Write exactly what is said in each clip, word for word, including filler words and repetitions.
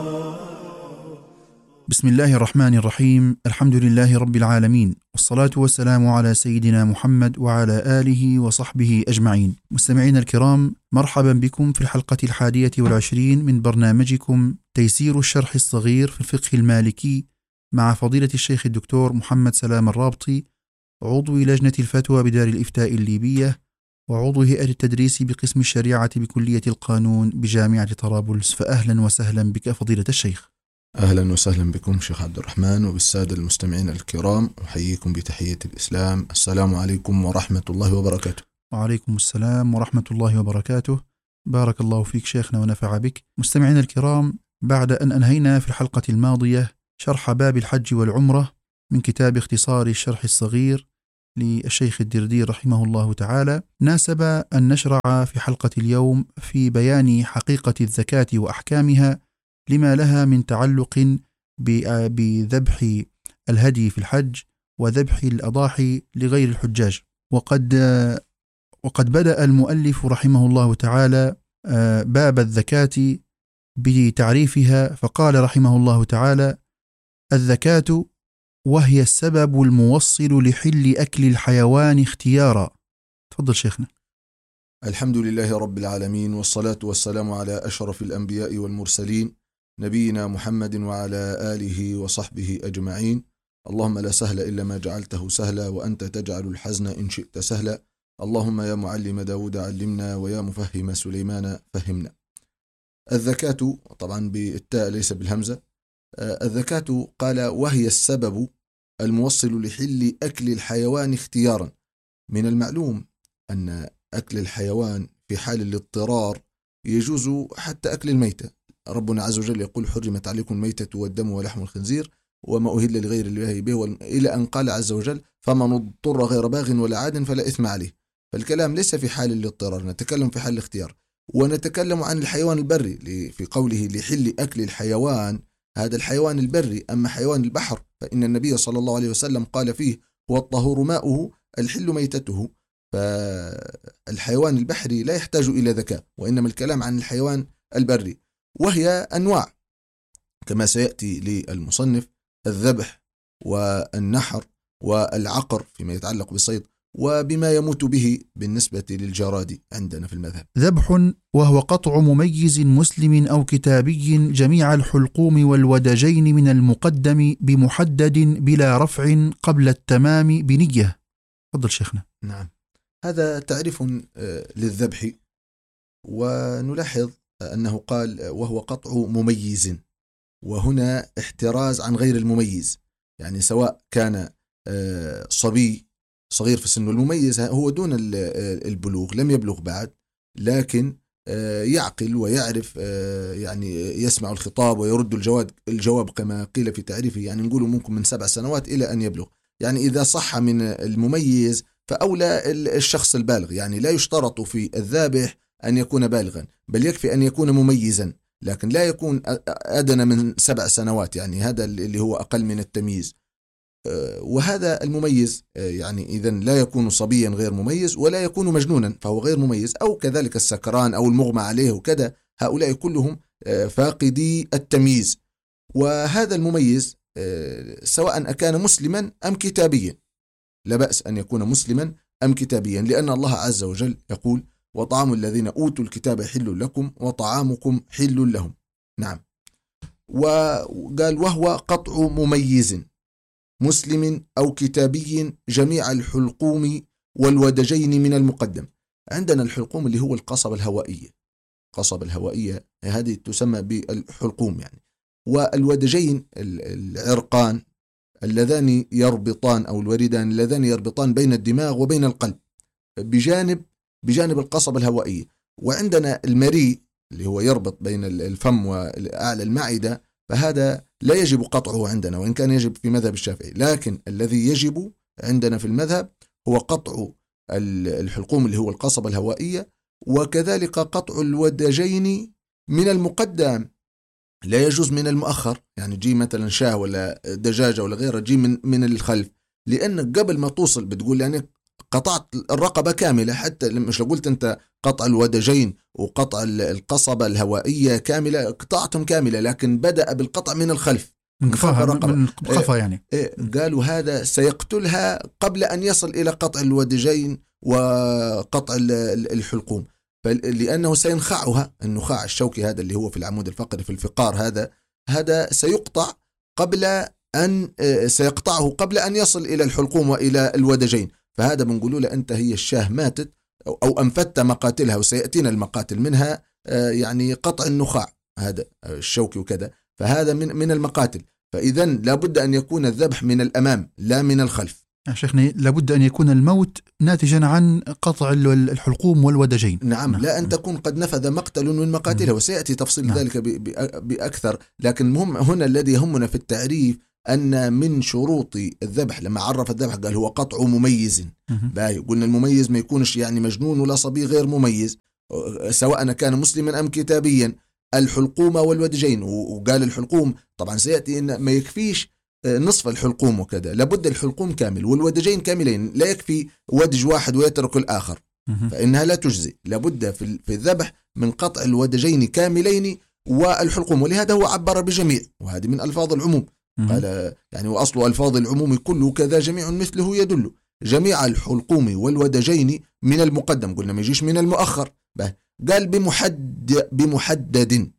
بسم الله الرحمن الرحيم. الحمد لله رب العالمين، والصلاة والسلام على سيدنا محمد وعلى آله وصحبه أجمعين. مستمعين الكرام، مرحبا بكم في الحلقة الحادية والعشرين من برنامجكم تيسير الشرح الصغير في الفقه المالكي مع فضيلة الشيخ الدكتور محمد سلام الرابطي، عضو لجنة الفتوى بدار الإفتاء الليبية وعضو هيئة التدريس بقسم الشريعة بكلية القانون بجامعة طرابلس. فأهلا وسهلا بك فضيلة الشيخ. أهلا وسهلا بكم شيخ عبد الرحمن وبالسادة المستمعين الكرام، أحييكم بتحية الإسلام. السلام عليكم ورحمة الله وبركاته. وعليكم السلام ورحمة الله وبركاته. بارك الله فيك شيخنا ونفع بك. مستمعين الكرام، بعد أن أنهينا في الحلقة الماضية شرح باب الحج والعمرة من كتاب اختصار الشرح الصغير للشيخ الدردير رحمه الله تعالى، ناسب أن نشرع في حلقة اليوم في بيان حقيقة الزكاة وأحكامها لما لها من تعلق بذبح الهدي في الحج وذبح الأضاحي لغير الحجاج. وقد وقد بدأ المؤلف رحمه الله تعالى باب الزكاة بتعريفها، فقال رحمه الله تعالى: الزكاة وهي السبب الموصل لحل أكل الحيوان اختيارا. تفضل شيخنا. الحمد لله رب العالمين، والصلاة والسلام على أشرف الأنبياء والمرسلين نبينا محمد وعلى آله وصحبه أجمعين. اللهم لا سهل إلا ما جعلته سهلا، وأنت تجعل الحزن إن شئت سهلا. اللهم يا معلم داود علمنا، ويا مفهم سليمان فهمنا. الزكاة طبعا بالتاء ليس بالهمزة. الزكاة قال وهي السبب الموصل لحل أكل الحيوان اختيارا. من المعلوم أن أكل الحيوان في حال الاضطرار يجوز حتى أكل الميتة. ربنا عز وجل يقول: حرمت عليكم الميتة والدم ولحم الخنزير وما أهل لغير الله به، إلى أن قال عز وجل: فمن اضطر غير باغ ولا عاد فلا إثم عليه. فالكلام ليس في حال الاضطرار، نتكلم في حال الاختيار. ونتكلم عن الحيوان البري في قوله لحل أكل الحيوان، هذا الحيوان البري. أما حيوان البحر فإن النبي صلى الله عليه وسلم قال فيه: هو الطهور ماؤه الحل ميتته. فالحيوان البحري لا يحتاج إلى ذكاء، وإنما الكلام عن الحيوان البري، وهي أنواع كما سيأتي للمصنف: الذبح والنحر والعقر فيما يتعلق بالصيد، وبما يموت به بالنسبة للجراد عندنا في المذهب. ذبح وهو قطع مميز مسلم أو كتابي جميع الحلقوم والودجين من المقدم بمحدد بلا رفع قبل التمام بنية. تفضل شيخنا. نعم، هذا تعريف للذبح. ونلاحظ أنه قال وهو قطع مميز، وهنا احتراز عن غير المميز، يعني سواء كان صبي صغير في السن. المميز هو دون البلوغ، لم يبلغ بعد، لكن يعقل ويعرف، يعني يسمع الخطاب ويرد الجواب الجواب كما قيل في تعريفه. يعني نقول ممكن من سبع سنوات إلى أن يبلغ. يعني إذا صح من المميز فأولى الشخص البالغ. يعني لا يشترط في الذابح أن يكون بالغا، بل يكفي أن يكون مميزا، لكن لا يكون أدنى من سبع سنوات، يعني هذا اللي هو أقل من التمييز. وهذا المميز يعني إذن لا يكون صبيا غير مميز، ولا يكون مجنونا فهو غير مميز، أو كذلك السكران أو المغمى عليه وكذا، هؤلاء كلهم فاقدي التمييز. وهذا المميز سواء أكان مسلما أم كتابيا، لا بأس أن يكون مسلما أم كتابيا، لأن الله عز وجل يقول: وطعام الذين أوتوا الكتاب حل لكم وطعامكم حل لهم. نعم. وقال وهو قطع مميز مسلم أو كتابي جميع الحلقوم والودجين من المقدم. عندنا الحلقوم اللي هو القصبة الهوائية، قصبة الهوائية هذه تسمى بالحلقوم يعني. والودجين العرقان اللذان يربطان، أو الوردان اللذان يربطان بين الدماغ وبين القلب بجانب بجانب القصبة الهوائية. وعندنا المريء اللي هو يربط بين الفم وأعلى المعدة، فهذا لا يجب قطعه عندنا، وإن كان يجب في مذهب الشافعي، لكن الذي يجب عندنا في المذهب هو قطع الحلقوم اللي هو القصبة الهوائية، وكذلك قطع الودجين من المقدم. لا يجوز من المؤخر، يعني جي مثلا شاه ولا دجاجة ولا غيره، جي من من الخلف، لأن قبل ما توصل بتقول يعني قطعت الرقبة كاملة، حتى مش لو قلت أنت قطع الودجين وقطع القصبة الهوائية كاملة، قطعتهم كاملة، لكن بدأ بالقطع من الخلف من قفاها، من قفا يعني. قالوا هذا سيقتلها قبل أن يصل إلى قطع الودجين وقطع الحلقوم، لأنه سينخعها. النخاع الشوكي هذا اللي هو في العمود الفقري في الفقار، هذا هذا سيقطع قبل أن سيقطعه قبل أن يصل إلى الحلقوم وإلى الودجين. فهذا بنقولوا له أنت هي الشاه ماتت أو أنفت مقاتلها، وسيأتينا المقاتل منها يعني قطع النخاع هذا الشوكي وكذا، فهذا من من المقاتل. فإذا لابد أن يكون الذبح من الأمام لا من الخلف. يا شيخنا لابد أن يكون الموت ناتجا عن قطع الحلقوم والودجين. نعم, نعم. لا أن تكون قد نفذ مقتل من مقاتله، وسيأتي تفصيل نعم. ذلك بأكثر. لكن مهم هنا الذي يهمنا في التعريف أن من شروط الذبح، لما عرف الذبح قال هو قطع مميز. باي قلنا المميز ما يكونش يعني مجنون ولا صبي غير مميز، سواء كان مسلما أم كتابيا. الحلقوم والودجين، وقال الحلقوم طبعا سيأتي إن ما يكفيش نصف الحلقوم وكذا، لابد الحلقوم كامل والودجين كاملين، لا يكفي ودج واحد ويترك الآخر فإنها لا تجزي، لابد في الذبح من قطع الودجين كاملين والحلقوم. ولهذا هو عبر بجميع، وهذه من ألفاظ العموم. قال يعني وأصل ألفاظ العموم كله كذا جميع مثله يدل. جميع الحلقوم والودجين من المقدم، قلنا ما يجيش من المؤخر. قال بمحدد بمحدد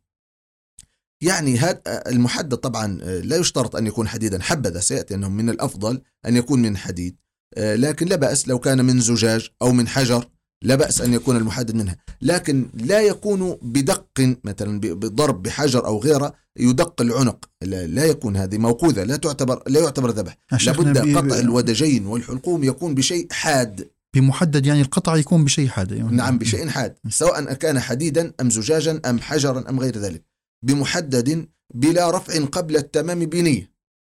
يعني هذا المحدد طبعا لا يشترط أن يكون حديدا، حبذا سيأتي أنه من الأفضل أن يكون من حديد، لكن لا بأس لو كان من زجاج أو من حجر، لا بأس أن يكون المحدد منها، لكن لا يكون بدق مثلا بضرب بحجر أو غيره يدق العنق، لا, لا يكون هذه موقوذة، لا تعتبر لا يعتبر ذبح. لابد قطع الودجين والحلقوم يكون بشيء حاد. بمحدد يعني القطع يكون بشيء حاد يعني. نعم بشيء حاد، سواء كان حديدا أم زجاجا أم حجرا أم غير ذلك، بمحدد بلا رفع قبل التمام بنية.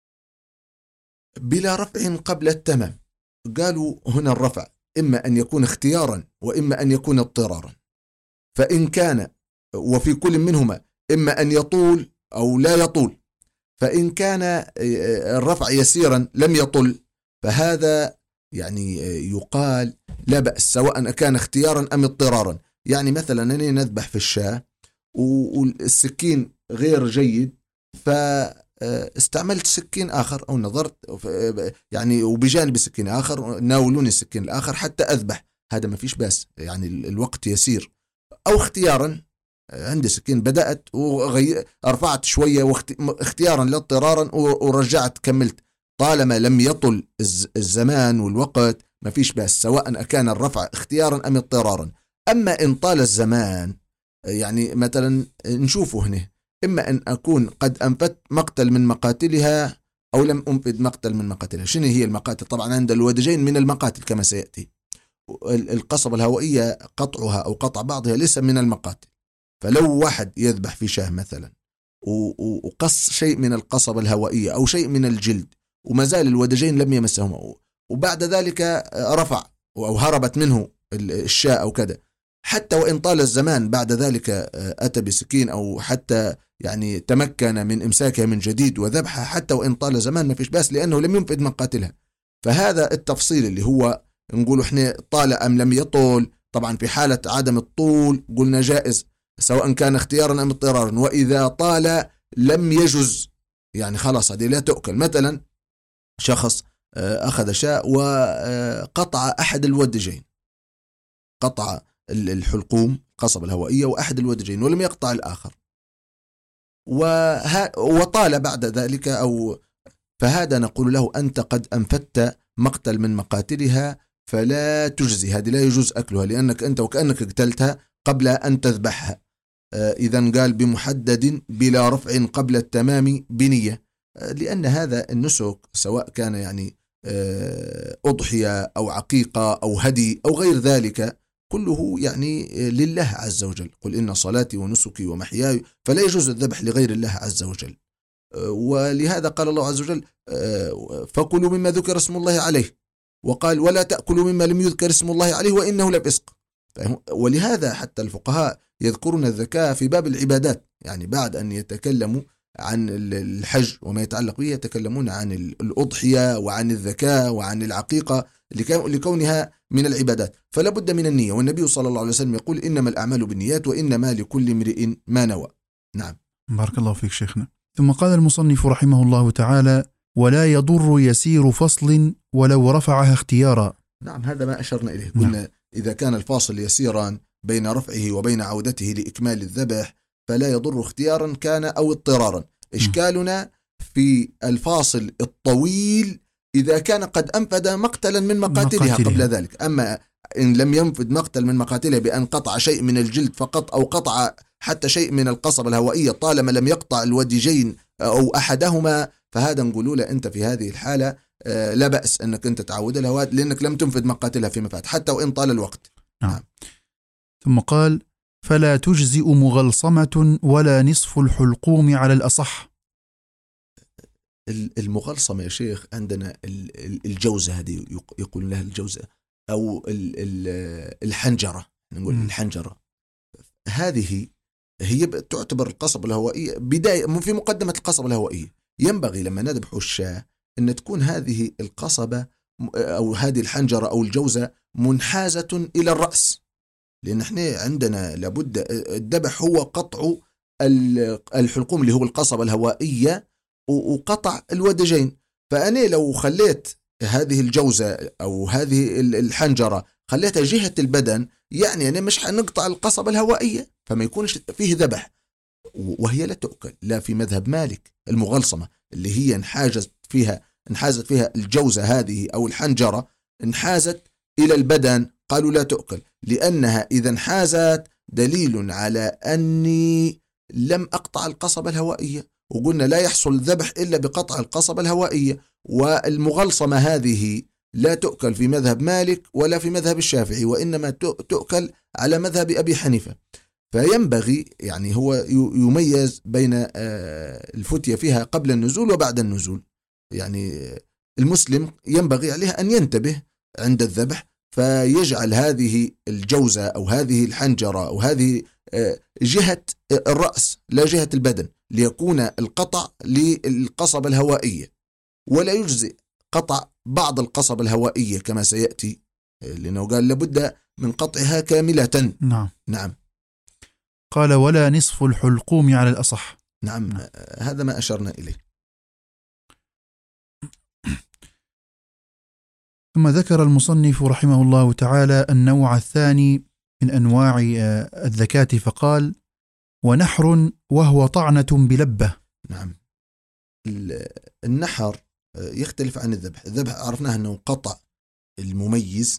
بلا رفع قبل التمام، قالوا هنا الرفع إما أن يكون اختيارا وإما أن يكون اضطرارا، فإن كان وفي كل منهما إما أن يطول أو لا يطول، فإن كان الرفع يسيرا لم يطل فهذا يعني يقال لا بأس، سواء كان اختيارا أم اضطرارا. يعني مثلا أنا نذبح في الشاة والسكين غير جيد، فاستعملت سكين آخر أو نظرت يعني وبجانب سكين آخر ناولوني السكين الآخر حتى أذبح، هذا ما فيش بأس، يعني الوقت يسير. أو اختيارا عندي سكين بدأت ورفعت شوية واختيارا لا اضطرارا ورجعت كملت، طالما لم يطل الزمان والوقت ما فيش بأس، سواء كان الرفع اختيارا أم اضطرارا. أما إن طال الزمان، يعني مثلا نشوفه هنا إما أن أكون قد أنفت مقتل من مقاتلها أو لم أنفد مقتل من مقاتلها. شنو هي المقاتل؟ طبعا عند الودجين من المقاتل كما سيأتي. القصبة الهوائية قطعها أو قطع بعضها ليس من المقاتل، فلو واحد يذبح في شاه مثلا وقص شيء من القصبة الهوائية أو شيء من الجلد وما زال الودجين لم يمسهما، وبعد ذلك رفع أو هربت منه الشاة أو كذا، حتى وإن طال الزمان بعد ذلك أتى بسكين أو حتى يعني تمكن من إمساكها من جديد وذبحها، حتى وإن طال زمان ما فيش بأس لأنه لم ينفذ من قاتلها. فهذا التفصيل اللي هو نقول إحنا طال أم لم يطول. طبعا في حالة عدم الطول قلنا جائز سواء كان اختيارا أم اضطرارا، وإذا طال لم يجز، يعني خلاص هذه لا تؤكل. مثلا شخص أخذ شاء وقطع أحد الودجين، قطع الحلقوم قصب الهوائية وأحد الودجين ولم يقطع الآخر، وطال بعد ذلك أو فهذا نقول له أنت قد أنفدت مقتل من مقاتلها فلا تجزي، هذه لا يجوز أكلها لأنك أنت وكأنك قتلتها قبل أن تذبحها. إذن قال بمحدد بلا رفع قبل التمام بنية، لأن هذا النسك سواء كان يعني أضحية أو عقيقة أو هدي أو غير ذلك كله يعني لله عز وجل. قل إن صلاتي ونسكي ومحياي، فلا يجوز الذبح لغير الله عز وجل. ولهذا قال الله عز وجل فكلوا مما ذكر اسم الله عليه، وقال ولا تأكلوا مما لم يذكر اسم الله عليه وإنه لفسق. ولهذا حتى الفقهاء يذكرون الذكاء في باب العبادات، يعني بعد أن يتكلموا عن الحج وما يتعلق به يتكلمون عن الأضحية وعن الذكاء وعن العقيقة، لكونها من العبادات، فلا بد من النية. والنبي صلى الله عليه وسلم يقول إنما الأعمال بالنيات وإنما لكل امرئ ما نوى. نعم. بارك الله فيك شيخنا. ثم قال المصنف رحمه الله تعالى: ولا يضر يسير فصل ولو رفعها اختيارا. نعم، هذا ما أشرنا إليه. قلنا نعم. إذا كان الفاصل يسيرا بين رفعه وبين عودته لإكمال الذبح فلا يضر اختيارا كان أو اضطرارا. إشكالنا في الفاصل الطويل إذا كان قد أنفذ مقتلا من مقاتلها, مقاتلها قبل ذلك. أما إن لم ينفذ مقتل من مقاتلها بأن قطع شيء من الجلد فقط أو قطع حتى شيء من القصبة الهوائية طالما لم يقطع الوديجين أو أحدهما، فهذا نقول له أنت في هذه الحالة لا بأس أنك أنت تعود لها لأنك لم تنفذ مقاتلها فيما فات حتى وإن طال الوقت. نعم. نعم. ثم قال: فلا تجزئ مغلصمة ولا نصف الحلقوم على الأصح. المغلصمة يا شيخ عندنا الجوزة، هذه يقول لها الجوزة أو الحنجرة، نقول م. الحنجرة هذه هي تعتبر القصبة الهوائية بداية في مقدمة القصبة الهوائية. ينبغي لما نذبح الشاة أن تكون هذه القصبة أو هذه الحنجرة أو الجوزة منحازة إلى الرأس، لأن احنا عندنا لابد الذبح هو قطع الحلقوم اللي هو القصبة الهوائية وقطع الودجين. فأنا لو خليت هذه الجوزة أو هذه الحنجرة خليتها جهة البدن، يعني أنا مش هنقطع القصبة الهوائية فما يكونش فيه ذبح، وهي لا تؤكل لا في مذهب مالك. المغلصمة اللي هي انحازت فيها انحازت فيها الجوزة هذه أو الحنجرة انحازت إلى البدن، قالوا لا تؤكل، لأنها إذا انحازت دليل على أني لم أقطع القصبة الهوائية، وقلنا لا يحصل الذبح إلا بقطع القصبة الهوائية. والمغلصمة هذه لا تؤكل في مذهب مالك ولا في مذهب الشافعي، وإنما تؤكل على مذهب أبي حنيفة. فينبغي يعني هو يميز بين الفتية فيها قبل النزول وبعد النزول. يعني المسلم ينبغي عليه أن ينتبه عند الذبح فيجعل هذه الجوزة أو هذه الحنجرة أو هذه جهة الرأس لا جهة البدن، ليكون القطع للقصبة الهوائية، ولا يجزئ قطع بعض القصبة الهوائية كما سيأتي، لأنه قال لابد من قطعها كاملة. نعم. نعم. قال: ولا نصف الحلقوم على الأصح. نعم. نعم. هذا ما أشرنا إليه. ثم ذكر المصنف رحمه الله تعالى النوع الثاني من أنواع الذكاة فقال: ونحر وهو طعنة بلبة. نعم. النحر يختلف عن الذبح. الذبح عرفناه أنه قطع المميز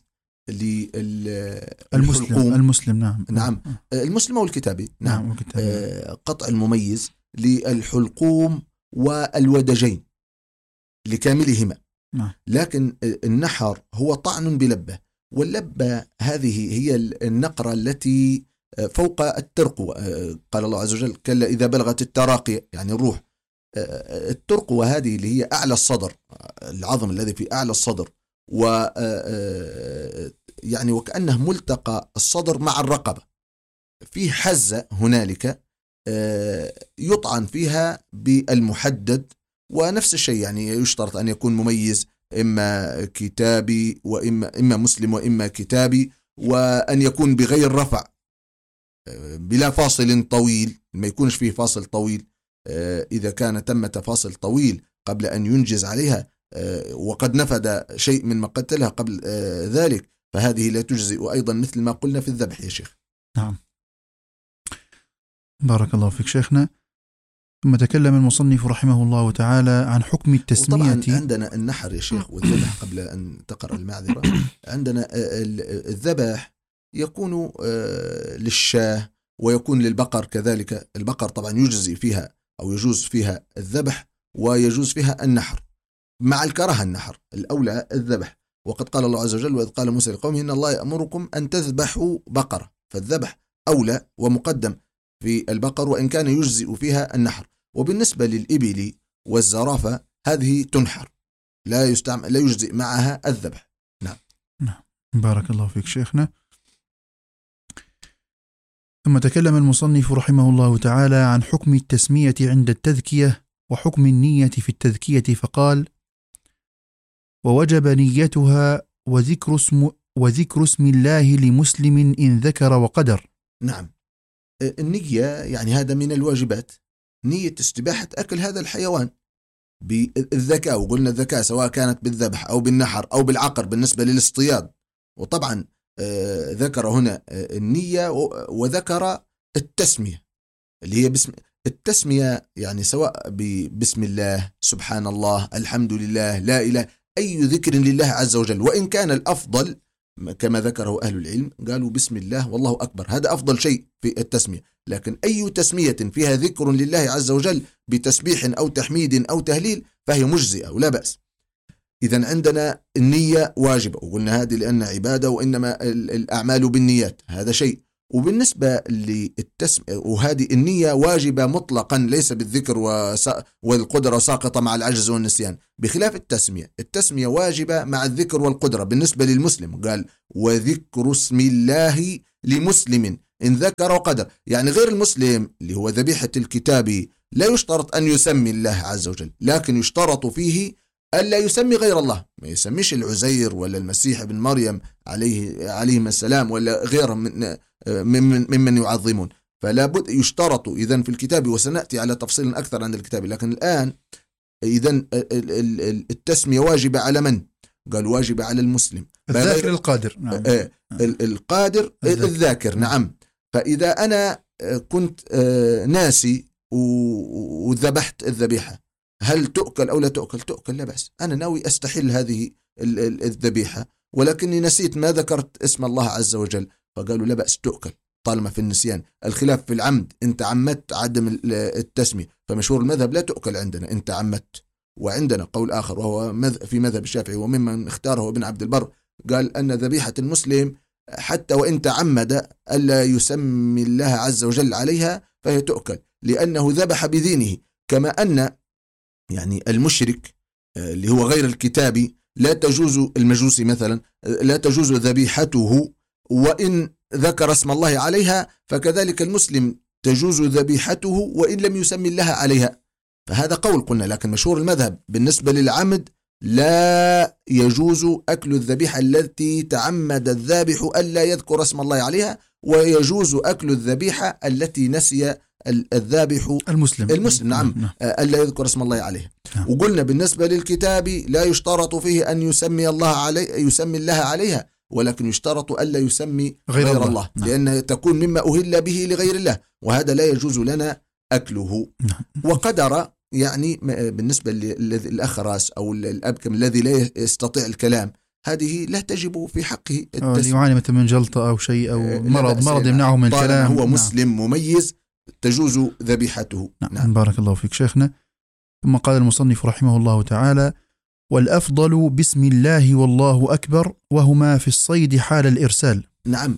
للمسلم المسلم نعم نعم المسلم أو الكتابي. نعم, نعم. آه قطع المميز للحلقوم والودجين لكاملهما. نعم. لكن النحر هو طعن بلبة، واللبة هذه هي النقرة التي فوق الترقوة. قال الله عز وجل: كلا إذا بلغت التراقي، يعني الروح. الترقوة هذه اللي هي أعلى الصدر، العظم الذي في أعلى الصدر، و يعني وكأنه ملتقى الصدر مع الرقبة، في حزة هنالك يطعن فيها بالمحدد. ونفس الشيء يعني يشترط أن يكون مميز، إما كتابي وإما إما مسلم وإما كتابي، وأن يكون بغير رفع بلا فاصل طويل، ما يكونش فيه فاصل طويل. إذا كان تم فاصل طويل قبل أن ينجز عليها وقد نفذ شيء من مقتلها قبل ذلك فهذه لا تجزئ أيضا، مثل ما قلنا في الذبح يا شيخ. نعم. بارك الله فيك شيخنا. ثم تكلم المصنف رحمه الله تعالى عن حكم التسمية. وطبعا عندنا النحر يا شيخ والذبح قبل أن تقرأ المعذرة. عندنا الذبح يكون للشاه ويكون للبقر كذلك. البقر طبعا يجزي فيها أو يجوز فيها الذبح ويجوز فيها النحر، مع الكراهة النحر، الأولى الذبح. وقد قال الله عز وجل: وإذ قال موسى لقومه إن الله يأمركم أن تذبحوا بقرة. فالذبح أولى ومقدم في البقر، وإن كان يجزئ فيها النحر. وبالنسبة للإبل والزرافة هذه تنحر، لا يستعمل لا يجزئ معها الذبح. نعم. نعم. بارك الله فيك شيخنا. ثم تكلم المصنف رحمه الله تعالى عن حكم التسمية عند التذكية وحكم النية في التذكية فقال: ووجب نيتها وذكر اسم وذكر اسم الله لمسلم إن ذكر وقدر. نعم، النية يعني هذا من الواجبات، نية استباحة أكل هذا الحيوان بالذكاء، وقلنا الذكاء سواء كانت بالذبح أو بالنحر أو بالعقر بالنسبة للاصطياد. وطبعا ذكر هنا النية وذكر التسمية اللي هي بسم التسمية، يعني سواء بسم الله، سبحان الله، الحمد لله، لا إله، أي ذكر لله عز وجل. وإن كان الأفضل كما ذكره أهل العلم قالوا بسم الله والله أكبر، هذا أفضل شيء في التسمية. لكن أي تسمية فيها ذكر لله عز وجل بتسبيح أو تحميد أو تهليل فهي مجزئة ولا بأس. إذن عندنا النية واجبة، وقلنا هذه لأن عبادة وإنما الأعمال بالنيات، هذا شيء. وبالنسبة للتسمية، وهذه النية واجبة مطلقا ليس بالذكر والقدرة ساقطة مع العجز والنسيان، بخلاف التسمية. التسمية واجبة مع الذكر والقدرة بالنسبة للمسلم، قال وذكر اسم الله لمسلم إن ذكر وقدر. يعني غير المسلم اللي هو ذبيحة الكتاب لا يشترط أن يسمي الله عز وجل، لكن يشترط فيه ألا يسمي غير الله، ما يسميش العزير ولا المسيح ابن مريم عليه عليهم السلام ولا غيرهم من ممن, ممن يعظمون. فلا بد يشترط إذن في الكتاب، وسنأتي على تفصيل أكثر عن الكتاب. لكن الآن إذن التسمية واجبة على من؟ قال واجبة على المسلم الذاكر القادر. نعم. القادر الذاكر. الذاكر نعم. فإذا أنا كنت ناسي وذبحت الذبيحة، هل تؤكل أو لا تؤكل؟ تؤكل لا بأس، أنا ناوي أستحل هذه الذبيحة ولكني نسيت ما ذكرت اسم الله عز وجل، فقالوا لا بأس تؤكل طالما في النسيان. الخلاف في العمد، إن تعمدت عدم التسمية فمشهور المذهب لا تؤكل عندنا إن تعمدت. وعندنا قول آخر وهو في مذهب الشافعي وممن اختاره ابن عبد البر، قال أن ذبيحة المسلم حتى وإن تعمد ألا يسمي الله عز وجل عليها فهي تؤكل، لأنه ذبح بدينه. كما أن يعني المشرك اللي هو غير الكتابي لا تجوز، المجوسي مثلا لا تجوز ذبيحته وإن ذكر اسم الله عليها، فكذلك المسلم تجوز ذبيحته وإن لم يسمي الله عليها. فهذا قول قلنا، لكن مشهور المذهب بالنسبة للعمد لا يجوز أكل الذبيحة التي تعمد الذابح ألا يذكر اسم الله عليها، ويجوز أكل الذبيحة التي نسي الذابح المسلم المسلم نعم, نعم. ألا يذكر اسم الله عليه. نعم. وقلنا بالنسبة للكتاب لا يشترط فيه أن يسمي الله عليه يسمي الله عليها، ولكن يشترط ألا يسمي غير, غير الله, الله. نعم. لأن تكون مما أهل به لغير الله، وهذا لا يجوز لنا أكله. نعم. وقدر يعني بالنسبة للأخراس أو الأبكم الذي لا يستطيع الكلام، هذه لا تجب في حقه التسمية. يعاني مثل من جلطة أو شيء أو مرض مرض يمنعه من الكلام، هو مسلم نعم. مميز تجوز ذبيحته. نعم. نعم. بارك الله فيك شيخنا. ثم قال المصنف رحمه الله تعالى: والأفضل بسم الله والله أكبر، وهما في الصيد حال الإرسال. نعم،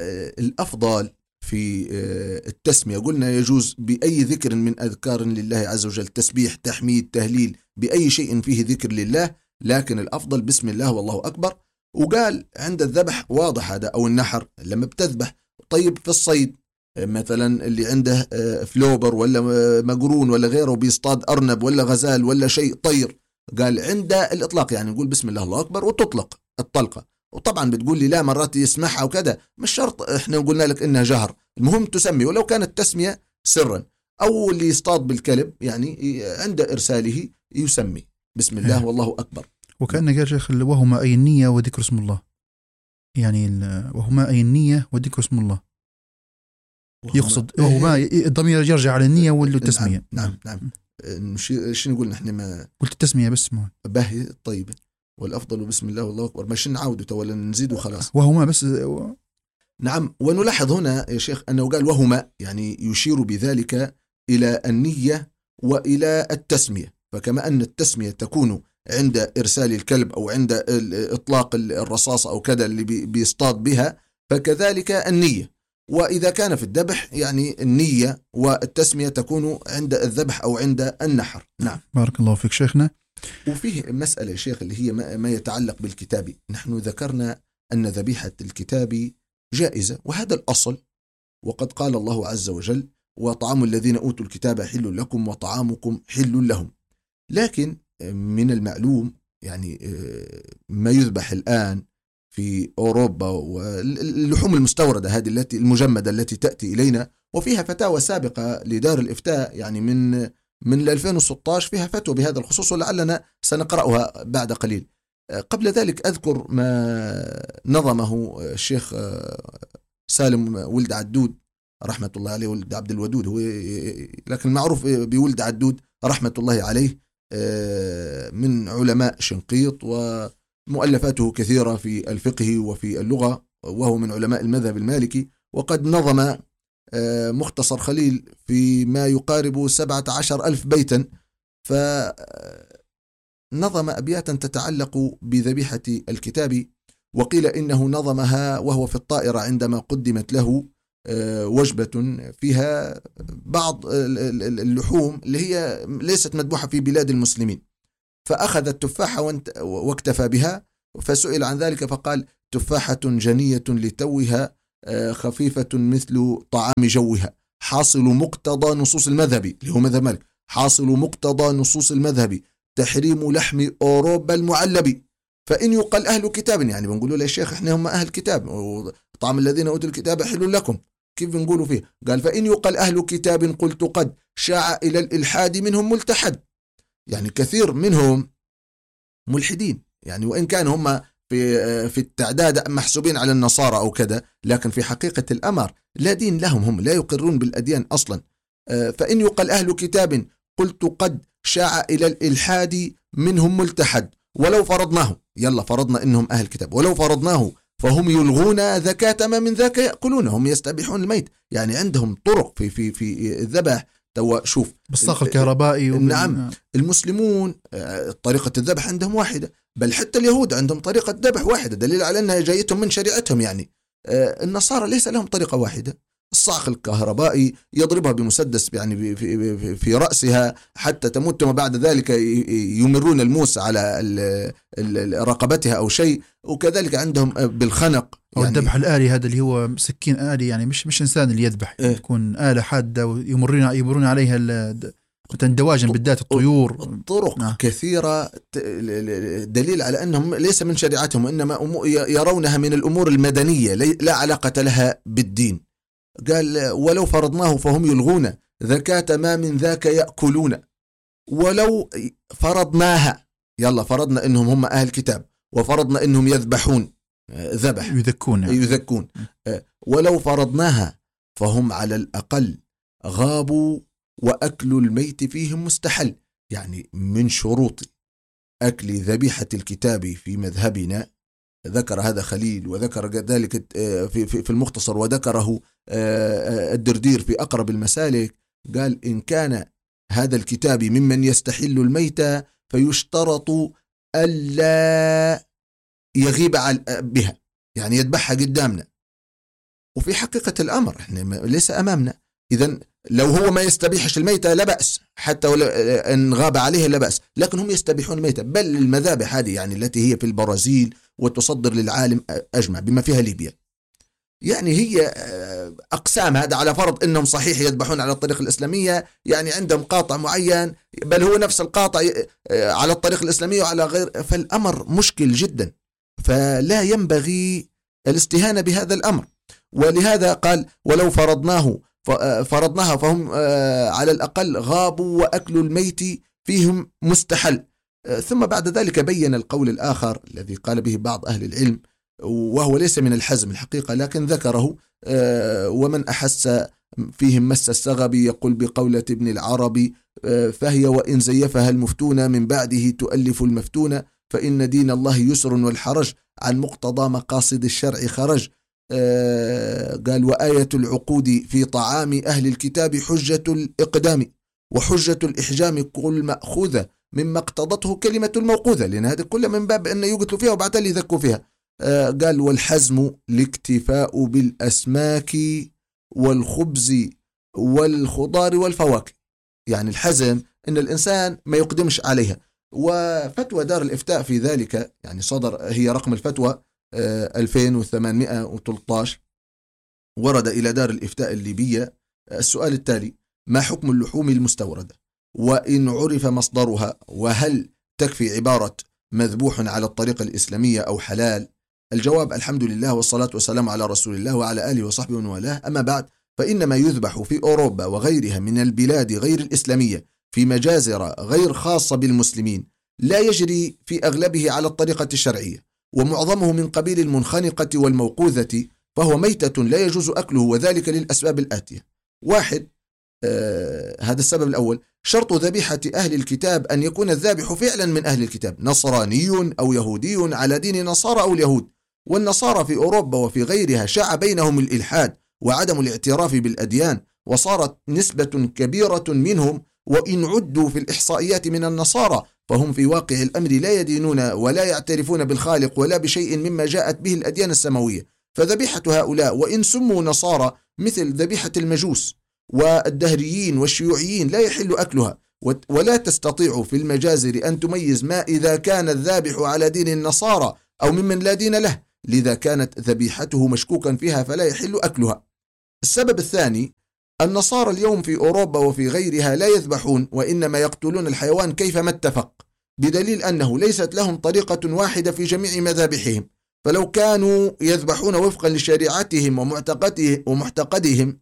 الأفضل في التسمية قلنا يجوز بأي ذكر من أذكار لله عز وجل، تسبيح، تحميد، تهليل، بأي شيء فيه ذكر لله، لكن الأفضل بسم الله والله أكبر. وقال عند الذبح واضح هذا أو النحر لما بتذبح. طيب في الصيد مثلا اللي عنده فلوبر ولا مقرون ولا غيره بيصطاد أرنب ولا غزال ولا شيء طير، قال عند الإطلاق يعني نقول بسم الله الله أكبر وتطلق الطلقة. وطبعا بتقول لي لا مرات يسمعها وكذا، مش شرط، احنا قلنا لك إنها جهر، المهم تسمي ولو كانت تسمية سرا. أو اللي يصطاد بالكلب يعني عند إرساله يسمي بسم الله والله أكبر. وكأن قال شيخ وهما أي النية وذكر اسم الله، يعني وهما أي النية وذكر اسم الله، يقصد وهما الضمير يرجع على النية والتسمية. نعم نعم, نعم. شو نقول نحن؟ ما قلت التسمية بس ما باهي. طيب والأفضل بسم الله والله أكبر، مش نعود ولا نزيد وخلاص. وهما بس و... نعم. ونلاحظ هنا يا شيخ أنه قال وهما، يعني يشير بذلك إلى النية وإلى التسمية. فكما أن التسمية تكون عند إرسال الكلب أو عند إطلاق الرصاصة أو كذا اللي بيصطاد بها، فكذلك النية. وإذا كان في الذبح يعني النية والتسمية تكون عند الذبح أو عند النحر. نعم. بارك الله فيك شيخنا. وفيه مسألة يا شيخ اللي هي ما يتعلق بالكتاب. نحن ذكرنا أن ذبيحة الكتاب جائزة، وهذا الأصل، وقد قال الله عز وجل: وطعام الذين أوتوا الكتاب حل لكم وطعامكم حل لهم. لكن من المعلوم يعني ما يذبح الآن في أوروبا، واللحوم المستوردة هذه التي المجمدة التي تأتي إلينا، وفيها فتاوى سابقة لدار الإفتاء يعني من من ألفين وستة عشر فيها فتوى بهذا الخصوص، ولعلنا سنقرأها بعد قليل. قبل ذلك أذكر ما نظمه الشيخ سالم ولد عدود رحمة الله عليه، ولد عبد الودود هو، لكن معروف بولد عدود رحمة الله عليه، من علماء شنقيط، ومؤلفاته كثيرة في الفقه وفي اللغة، وهو من علماء المذهب المالكي، وقد نظم مختصر خليل في ما يقارب سبعة عشر ألف بيتا، فنظم أبياتا تتعلق بذبيحة الكتاب، وقيل إنه نظمها وهو في الطائرة عندما قدمت له وجبة فيها بعض اللحوم اللي هي ليست مذبوحة في بلاد المسلمين، فأخذ التفاحة واكتفى بها، فسئل عن ذلك فقال: تفاحة جنية لتوها، خفيفة مثل طعام جوها، حاصل مقتضى نصوص المذهب اللي هو مذهب مالك، حاصل مقتضى نصوص المذهب تحريم لحم أوروبا المعلب، فإن يقال أهل كتاب، يعني بنقولوا له يا شيخ إحنا هم أهل كتاب، وطعام الذين أوتوا الكتاب حل لكم، كيف بنقولوا فيه؟ قال: فإن يقال أهل كتاب قلت قد شاع إلى الإلحاد منهم ملتحد، يعني كثير منهم ملحدين، يعني وإن كان هم في في التعداد محسوبين على النصارى أو كذا، لكن في حقيقة الأمر لا دين لهم، هم لا يقرون بالأديان أصلا. فإن يقال أهل كتاب قلت قد شاع إلى الإلحاد منهم ملتحد، ولو فرضناه، يلا فرضنا إنهم أهل كتاب، ولو فرضناه فهم يلغون زكاة ما من ذاك يأكلون، هم يستبيحون الميت، يعني عندهم طرق في في في الذبح. تو شوف بالصاخ الكهربائي وبال... نعم، المسلمون طريقة الذبح عندهم واحدة، بل حتى اليهود عندهم طريقة ذبح واحدة، دليل على أنها جايتهم من شريعتهم. يعني النصارى ليس لهم طريقة واحدة، الصاخ الكهربائي يضربها بمسدس يعني في, في, في رأسها حتى تموت، ثم بعد ذلك يمرون الموس على رقبتها أو شيء، وكذلك عندهم بالخنق يعني الذبح الآلي، هذا اللي هو سكين آلي، يعني مش مش إنسان اللي يذبح، إيه؟ تكون آلة حادة ويمرون يمرون عليها مثلا دواجن بالذات الطيور، طرق نعم. كثيرة دليل على أنهم ليس من شريعتهم، إنما يرونها من الأمور المدنية لا علاقة لها بالدين. قال: ولو فرضناه فهم يلغون زكاة ما من ذاك يأكلون، ولو فرضناها، يلا فرضنا إنهم هم أهل كتاب، وفرضنا إنهم يذبحون ذبح يذكون يعني. يذكون ولو فرضناها فهم على الأقل غابوا، وأكل الميت فيهم مستحل، يعني من شروط أكل ذبيحة الكتاب في مذهبنا، ذكر هذا خليل، وذكر ذلك في في المختصر، وذكره الدردير في أقرب المسالك. قال: إن كان هذا الكتاب ممن يستحل الميت فيشترط ألا يغيب بها، يعني يذبحها قدامنا، وفي حقيقة الأمر إحنا ليس أمامنا. إذن لو هو ما يستبيحش الميتة لا بأس، حتى ولو إن غاب عليها لا بأس، لكن هم يستبيحون الميتة، بل المذابح هذه يعني التي هي في البرازيل وتصدر للعالم أجمع بما فيها ليبيا، يعني هي أقسام، هذا على فرض أنهم صحيح يذبحون على الطريق الإسلامية، يعني عندهم قاطع معين، بل هو نفس القاطع على الطريق الإسلامية وعلى غير، فالأمر مشكل جدا، فلا ينبغي الاستهانة بهذا الأمر. ولهذا قال: ولو فرضناه فرضناها فهم على الأقل غابوا، وأكل الميت فيهم مستحل. ثم بعد ذلك بين القول الآخر الذي قال به بعض أهل العلم، وهو ليس من الحزم الحقيقة لكن ذكره: ومن أحس فيهم مس السغب يقول بقولة ابن العربي، فهي وإن زيفها المفتون من بعده تؤلف المفتون، فإن دين الله يسر والحرج عن مقتضى مقاصد الشرع خرج. قال: وآية العقود في طعام أهل الكتاب حجة الإقدام، وحجة الإحجام كل مأخوذة مما اقتضته كلمة الموقوذة، لأن هذا كله من باب أن يقتلوا فيها وبعد ذلك يذكوا فيها. قال: والحزم الاكتفاء بالأسماك والخبز والخضار والفواكه، يعني الحزم أن الإنسان ما يقدمش عليها. وفتوى دار الإفتاء في ذلك يعني صدر، هي رقم الفتوى ألفين وثمانمائة وثلاثة عشر، ورد إلى دار الإفتاء الليبية السؤال التالي: ما حكم اللحوم المستوردة؟ وإن عرف مصدرها؟ وهل تكفي عبارة مذبوح على الطريقة الإسلامية أو حلال؟ الجواب: الحمد لله والصلاة والسلام على رسول الله وعلى آله وصحبه ومن والاه. أما بعد، فإن ما يذبح في أوروبا وغيرها من البلاد غير الإسلامية في مجازر غير خاصة بالمسلمين لا يجري في أغلبه على الطريقة الشرعية، ومعظمه من قبيل المنخنقة والموقوذة، فهو ميتة لا يجوز أكله، وذلك للأسباب الآتية: واحد، آه هذا السبب الأول: شرط ذبيحة أهل الكتاب أن يكون الذابح فعلا من أهل الكتاب، نصراني أو يهودي على دين نصارى أو اليهود. والنصارى في أوروبا وفي غيرها شاع بينهم الإلحاد وعدم الاعتراف بالأديان، وصارت نسبة كبيرة منهم، وإن عدوا في الإحصائيات من النصارى، فهم في واقع الأمر لا يدينون ولا يعترفون بالخالق ولا بشيء مما جاءت به الأديان السماوية. فذبيحة هؤلاء وإن سموا نصارى مثل ذبيحة المجوس والدهريين والشيوعيين لا يحل أكلها، ولا تستطيع في المجازر أن تميز ما إذا كان الذابح على دين النصارى أو ممن لا دين له، لذا كانت ذبيحته مشكوكا فيها فلا يحل أكلها. السبب الثاني: النصارى اليوم في أوروبا وفي غيرها لا يذبحون، وإنما يقتلون الحيوان كيفما اتفق، بدليل أنه ليست لهم طريقة واحدة في جميع مذابحهم، فلو كانوا يذبحون وفقا لشريعتهم ومعتقدهم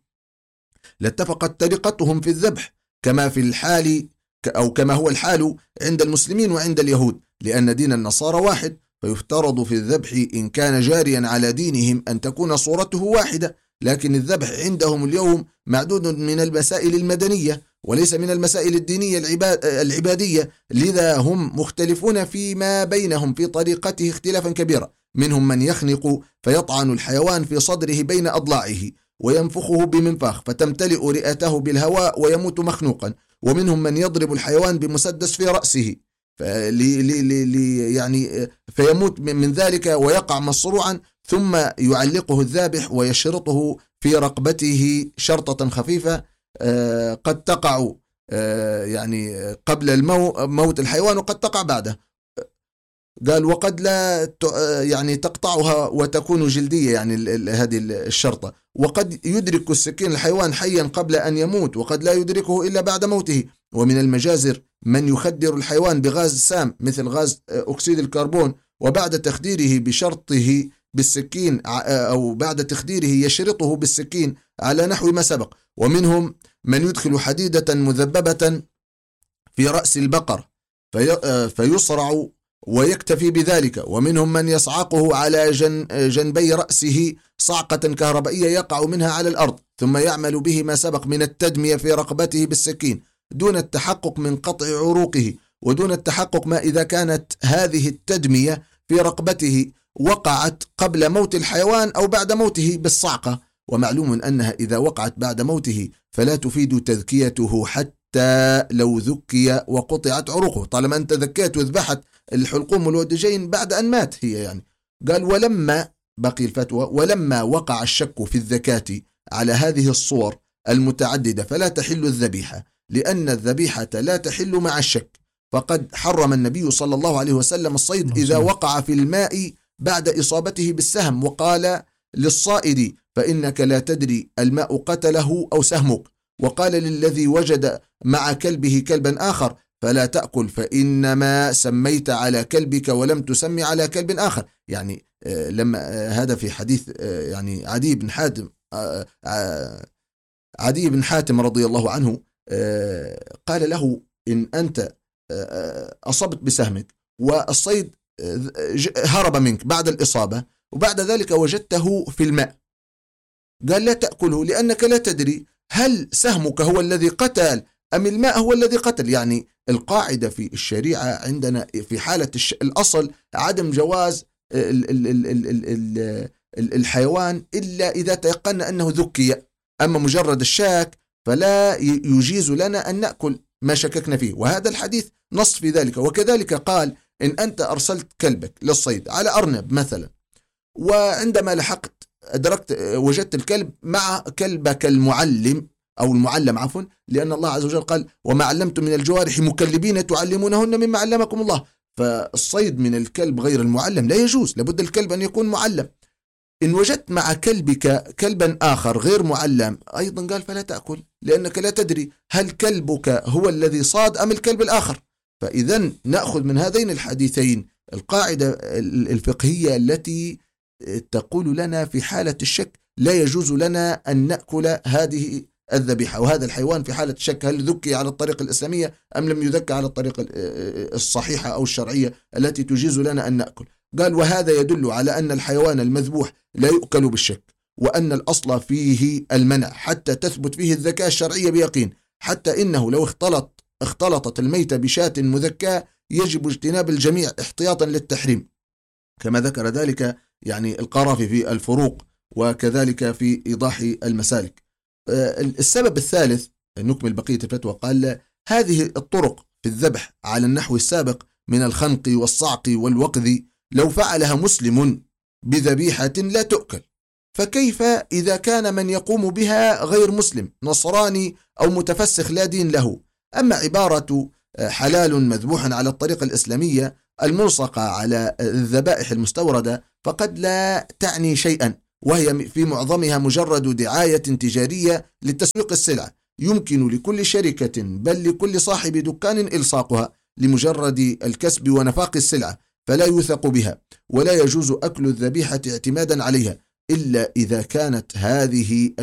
لاتفقت طريقتهم في الذبح، كما في الحال أو كما هو الحال عند المسلمين وعند اليهود، لأن دين النصارى واحد، فيفترض في الذبح إن كان جاريا على دينهم أن تكون صورته واحدة. لكن الذبح عندهم اليوم معدود من المسائل المدنية وليس من المسائل الدينية العبادية، لذا هم مختلفون فيما بينهم في طريقته اختلافا كبيرا. منهم من يخنق فيطعن الحيوان في صدره بين أضلاعه وينفخه بمنفاخ فتمتلئ رئته بالهواء ويموت مخنوقا، ومنهم من يضرب الحيوان بمسدس في رأسه لي لي لي يعني فيموت من ذلك ويقع مصروعا، ثم يعلقه الذابح ويشرطه في رقبته شرطة خفيفة قد تقع يعني قبل الموت الحيوان وقد تقع بعده. قال: وقد لا يعني تقطعها وتكون جلدية، يعني هذه الشرطة، وقد يدرك السكين الحيوان حيا قبل أن يموت، وقد لا يدركه إلا بعد موته. ومن المجازر من يخدر الحيوان بغاز سام مثل غاز أكسيد الكربون، وبعد تخديره بشرطه بالسكين أو بعد تخديره يشرطه بالسكين على نحو ما سبق. ومنهم من يدخل حديدة مذببة في رأس البقر في فيصرع ويكتفي بذلك. ومنهم من يصعقه على جن جنبي رأسه صعقة كهربائية يقع منها على الأرض، ثم يعمل به ما سبق من التدمية في رقبته بالسكين دون التحقق من قطع عروقه، ودون التحقق ما إذا كانت هذه التدمية في رقبته وقعت قبل موت الحيوان أو بعد موته بالصعقة. ومعلوم أنها إذا وقعت بعد موته فلا تفيد تذكيته حتى لو ذكي وقطعت عروقه، طالما أنت ذكيت وذبحت الحلقوم والودجين بعد أن مات هي يعني. قال: ولما بقي الفتوى ولما وقع الشك في الذكاة على هذه الصور المتعددة فلا تحل الذبيحة، لأن الذبيحة لا تحل مع الشك، فقد حرم النبي صلى الله عليه وسلم الصيد إذا وقع في الماء بعد إصابته بالسهم، وقال للصائد: فإنك لا تدري الماء قتله أو سهمك. وقال للذي وجد مع كلبه كلبا آخر: فلا تأكل فإنما سميت على كلبك ولم تسمي على كلب آخر. يعني لما هذا في حديث يعني عدي بن حاتم عدي بن حاتم رضي الله عنه قال له: إن أنت أصبت بسهمك والصيد هرب منك بعد الإصابة وبعد ذلك وجدته في الماء، قال: لا تأكله لأنك لا تدري هل سهمك هو الذي قتل أم الماء هو الذي قتل. يعني القاعدة في الشريعة عندنا في حالة الأصل عدم جواز ال ال ال ال ال ال الحيوان إلا إذا تيقن أنه ذكي، أما مجرد الشاك فلا يجيز لنا أن نأكل ما شككنا فيه، وهذا الحديث نص في ذلك. وكذلك قال: إن أنت أرسلت كلبك للصيد على أرنب مثلا، وعندما لحقت أدركت وجدت الكلب مع كلبك المعلم أو المعلم عفوا، لأن الله عز وجل قال: وما علمتم من الجوارح مكلبين تعلمونهن مما علمكم الله. فالصيد من الكلب غير المعلم لا يجوز، لابد الكلب أن يكون معلم. إن وجدت مع كلبك كلبا آخر غير معلم أيضا قال: فلا تأكل لأنك لا تدري هل كلبك هو الذي صاد أم الكلب الآخر. فإذا نأخذ من هذين الحديثين القاعدة الفقهية التي تقول لنا في حالة الشك لا يجوز لنا أن نأكل هذه الذبيحة وهذا الحيوان في حالة الشك هل ذكي على الطريقة الإسلامية أم لم يذكى على الطريقة الصحيحة أو الشرعية التي تجيز لنا أن نأكل. قال وهذا يدل على أن الحيوان المذبوح لا يؤكل بالشك، وأن الأصل فيه المنع حتى تثبت فيه الذكاء الشرعية بيقين، حتى إنه لو اختلط اختلطت الميتة بشاة مذكاة يجب اجتناب الجميع احتياطا للتحريم، كما ذكر ذلك يعني القرافي في الفروق وكذلك في إيضاح المسالك. السبب الثالث نكمل بقية الفتوى، قال هذه الطرق في الذبح على النحو السابق من الخنق والصعق والوقذ لو فعلها مسلم بذبيحة لا تؤكل، فكيف إذا كان من يقوم بها غير مسلم نصراني أو متفسخ لا دين له؟ أما عبارة حلال مذبوح على الطريقة الإسلامية الملصقة على الذبائح المستوردة فقد لا تعني شيئا، وهي في معظمها مجرد دعاية تجارية لتسويق السلعة، يمكن لكل شركة بل لكل صاحب دكان إلصاقها لمجرد الكسب ونفاق السلعة، فلا يوثق بها ولا يجوز أكل الذبيحة اعتمادا عليها إلا إذا كانت هذه